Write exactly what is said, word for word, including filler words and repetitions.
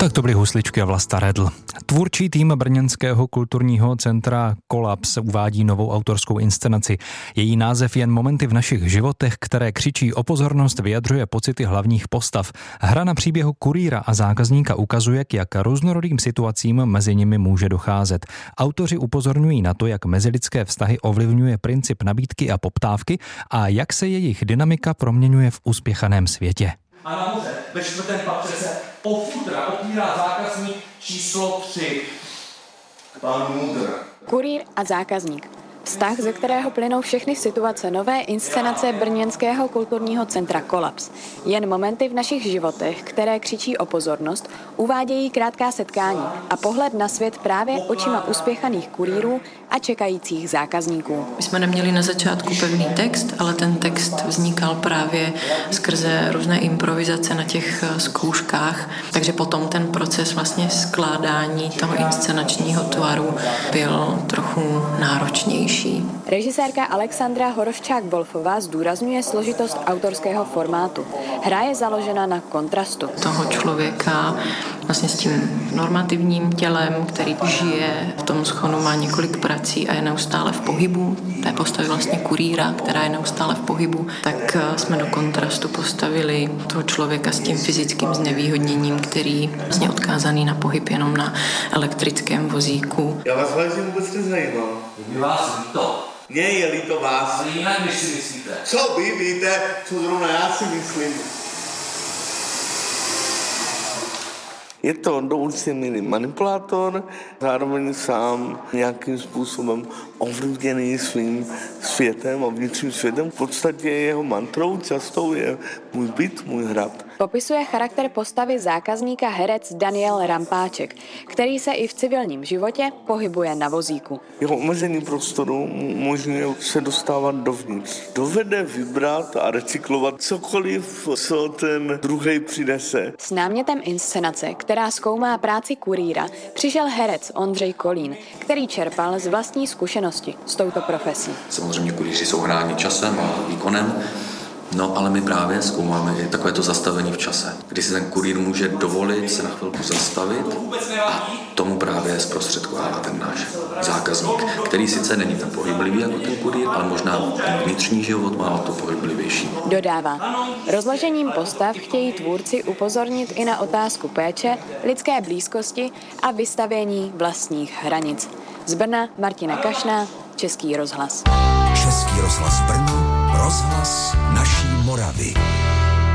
Tak to byly husličky a Vlasta Redl. Tvůrčí tým brněnského kulturního centra Kolaps uvádí novou autorskou inscenaci. Její název Jen momenty v našich životech, které křičí o pozornost, vyjadřuje pocity hlavních postav. Hra na příběhu kurýra a zákazníka ukazuje, k jak různorodým situacím mezi nimi může docházet. Autoři upozorňují na to, jak mezilidské vztahy ovlivňuje princip nabídky a poptávky a jak se jejich dynamika proměňuje v uspěchaném světě. A nahoře ve čtvrtém patře se o futra otvírá zákazník číslo tři. Pan Mudr. Kurýr a zákazník. Vztah, ze kterého plynou všechny situace nové inscenace brněnského kulturního centra Kolaps. Jen momenty v našich životech, které křičí o pozornost, uvádějí krátká setkání a pohled na svět právě očima uspěchaných kurýrů a čekajících zákazníků. My jsme neměli na začátku pevný text, ale ten text vznikal právě skrze různé improvizace na těch zkouškách, takže potom ten proces vlastně skládání toho inscenačního tvaru byl trochu náročnější. Režisérka Alexandra Horoščák-Wolfová zdůrazňuje složitost autorského formátu. Hra je založena na kontrastu. Toho člověka vlastně s tím normativním tělem, který žije v tom schonu, má několik prací a je neustále v pohybu. Té postavy vlastně kurýra, která je neustále v pohybu, tak jsme do kontrastu postavili toho člověka s tím fyzickým znevýhodněním, který vlastně odkázaný na pohyb jenom na elektrickém vozíku. Já vás vlastně vůbec nezajímám. Je vás líto. Mně je líto vás. Ale jinak, než si myslíte. Co vy víte, co zrovna já si myslím? Je to do určité míry manipulátor, zároveň sám nějakým způsobem ovlivněný svým světem a vnitřním světem. V podstatě jeho mantrou často je můj byt, můj hrad. Popisuje charakter postavy zákazníka herec Daniel Rampáček, který se i v civilním životě pohybuje na vozíku. Jeho omezení prostoru umožňuje se dostávat dovnitř. Dovede vybrat a recyklovat cokoliv, co ten druhej přinese. S námětem inscenace, která zkoumá práci kurýra, přišel herec Ondřej Kolín, který čerpal z vlastní zkušenosti s touto profesí. Samozřejmě kurýři jsou hráni časem a výkonem, no ale my právě zkoumáme i takovéto zastavení v čase, kdy si ten kurýr může dovolit se na chvilku zastavit a tomu právě zprostředkovává ten náš zákazník, který sice není tak pohyblivý jako ten kurýr, ale možná ten vnitřní život má o to pohyblivější. Dodává, rozložením postav chtějí tvůrci upozornit i na otázku péče, lidské blízkosti a vystavění vlastních hranic. Z Brna Martina Kašná, Český rozhlas. Český rozhlas Brno, rozhlas naší Moravy.